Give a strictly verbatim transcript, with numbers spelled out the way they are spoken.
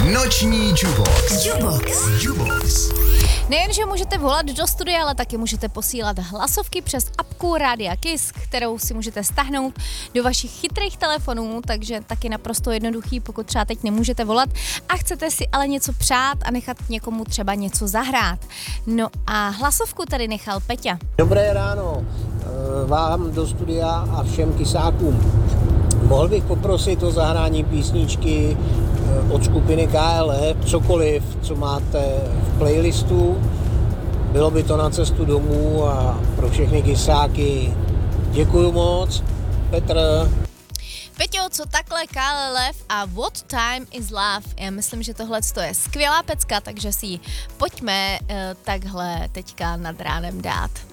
Noční Jubox. Jubox. Jubox. Nejenže můžete volat do studia, ale taky můžete posílat hlasovky přes apku Rádia Kiss, kterou si můžete stáhnout do vašich chytrých telefonů, takže taky naprosto jednoduchý, pokud třeba teď nemůžete volat a chcete si ale něco přát a nechat někomu třeba něco zahrát. No a hlasovku tady nechal Peťa. Dobré ráno vám do studia a všem kysákům. Mohl bych poprosit o zahrání písničky od skupiny K L F, cokoliv, co máte v playlistu. Bylo by to na cestu domů a pro všechny kysáky. Děkuju moc. Petr. Peťo, co takhle K L F a What Time is Love? Já myslím, že tohle je skvělá pecka, takže si ji pojďme uh, takhle teďka nad ránem dát.